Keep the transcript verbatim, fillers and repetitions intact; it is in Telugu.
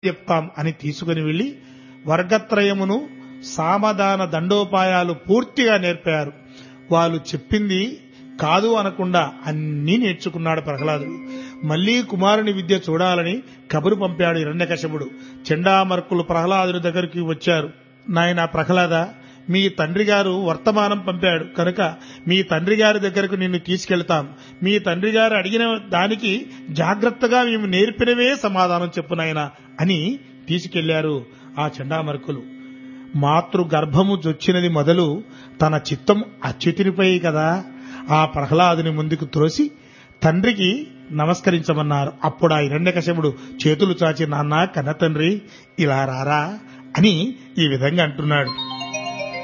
చెప్తాం అని తీసుకుని వెళ్లి వర్గత్రయమును సామధాన దండోపాయాలు పూర్తిగా నేర్పారు. వాళ్ళు చెప్పింది కాదు అనకుండా అన్నీ నేర్చుకున్నాడు ప్రహ్లాదుడు. మళ్లీ కుమారుని విద్య చూడాలని కబురు పంపాడు హిరణ్యకశపుడు. చండామర్కులు ప్రహ్లాదుని దగ్గరికి వచ్చారు. నాయన ప్రహ్లాద, మీ తండ్రి గారు వర్తమానం పంపాడు కనుక మీ తండ్రి గారి దగ్గరకు నిన్ను తీసుకెళ్తాం. మీ తండ్రి గారు అడిగిన దానికి జాగ్రత్తగా మేము నేర్పినవే సమాధానం చెప్పు నాయన అని తీసుకెళ్లారు ఆ చండామర్కులు. మాతృ గర్భము జొచ్చినది మొదలు తన చిత్తం అచ్యుతునిపై కదా ఆ ప్రహ్లాదుని ముందుకు త్రోసి తండ్రికి నమస్కరించమన్నారు. అప్పుడు ఆ హిరణ్యకశపుడు చేతులు చాచి, నాన్న కన్న తండ్రి ఇలా రారా అని ఈ విధంగా అంటున్నాడు.